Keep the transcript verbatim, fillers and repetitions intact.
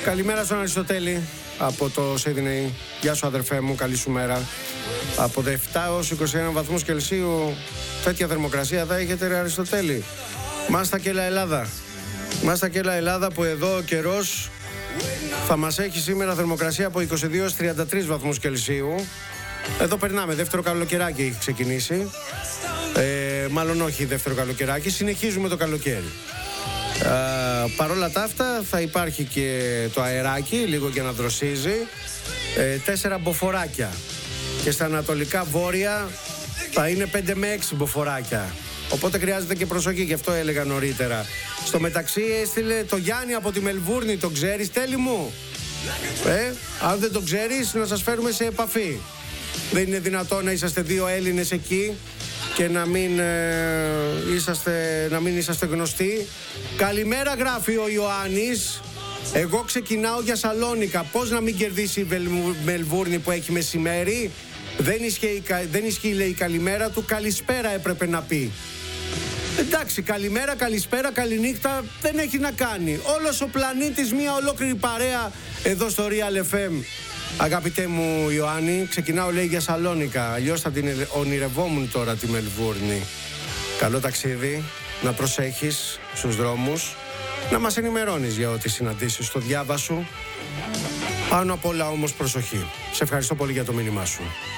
Καλημέρα στον Αριστοτέλη από το Σίδνεϊ. Γεια σου αδερφέ μου, καλή σου μέρα. Από δεκαεπτά έως είκοσι ένα βαθμούς Κελσίου τέτοια θερμοκρασία θα έχετε ρε Αριστοτέλη. Μάστα και έλα Ελλάδα. Μάστα και έλα Ελλάδα που εδώ ο καιρός θα μας έχει σήμερα θερμοκρασία από είκοσι δύο έως τριάντα τρεις βαθμούς Κελσίου. Εδώ περνάμε, δεύτερο καλοκαιράκι έχει ξεκινήσει. Ε, μάλλον όχι δεύτερο καλοκαιράκι, συνεχίζουμε το καλοκαίρι. Ε, παρόλα τα αυτά θα υπάρχει και το αεράκι λίγο για να δροσίζει. ε, Τέσσερα μποφοράκια. Και στα ανατολικά βόρεια θα είναι πέντε με έξι μποφοράκια. Οπότε χρειάζεται και προσοχή, γι' αυτό έλεγα νωρίτερα. Στο μεταξύ έστειλε το Γιάννη από τη Μελβούρνη. Τον ξέρεις Τέλη μου? Ε, αν δεν τον ξέρεις να σας φέρουμε σε επαφή. Δεν είναι δυνατόν να είσαστε δύο Έλληνες εκεί και να μην, ε, είσαστε, να μην είσαστε γνωστοί. Καλημέρα γράφει ο Ιωάννης. Εγώ ξεκινάω για Σαλόνικα. Πώς να μην κερδίσει η Μελβούρνη που έχει μεσημέρι? Δεν ισχύει, δεν ισχύει λέει η καλημέρα του. Καλησπέρα έπρεπε να πει. Εντάξει, καλημέρα, καλησπέρα, καληνύχτα δεν έχει να κάνει. Όλος ο πλανήτης μια ολόκληρη παρέα εδώ στο Real εφ εμ. Αγαπητέ μου Ιωάννη, ξεκινάω λέει για Σαλόνικα. Αλλιώς θα την ονειρευόμουν τώρα τη Μελβούρνη. Καλό ταξίδι, να προσέχεις στους δρόμους, να μας ενημερώνεις για ό,τι συναντήσεις στο διάβα σου. Πάνω απ' όλα όμως προσοχή. Σε ευχαριστώ πολύ για το μήνυμά σου.